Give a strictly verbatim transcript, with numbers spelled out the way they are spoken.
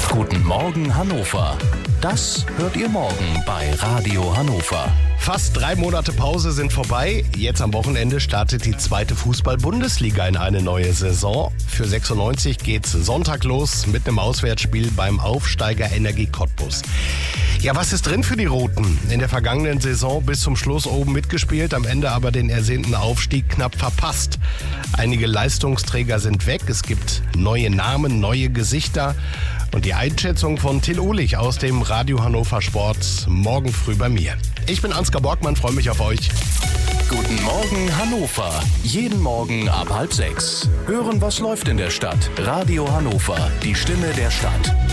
Guten Morgen Hannover. Das hört ihr morgen bei Radio Hannover. Fast drei Monate Pause sind vorbei. Jetzt am Wochenende startet die zweite Fußball-Bundesliga in eine neue Saison. Für sechsundneunzig geht's Sonntag los mit einem Auswärtsspiel beim Aufsteiger Energie Cottbus. Ja, was ist drin für die Roten? In der vergangenen Saison bis zum Schluss oben mitgespielt, am Ende aber den ersehnten Aufstieg knapp verpasst. Einige Leistungsträger sind weg, es gibt neue Namen, neue Gesichter. Und die Einschätzung von Till Uhlich aus dem Radio Hannover Sport morgen früh bei mir. Ich bin Ansgar Borgmann, freue mich auf euch. Guten Morgen Hannover. Jeden Morgen ab halb sechs. Hören, was läuft in der Stadt. Radio Hannover, die Stimme der Stadt.